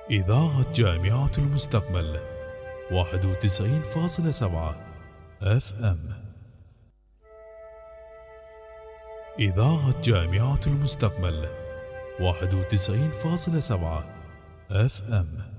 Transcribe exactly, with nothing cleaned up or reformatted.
إذاعة جامعة المستقبل واحد وتسعين فاصلة سبعة اف ام. إذاعة جامعة المستقبل واحد وتسعين فاصلة سبعة اف ام.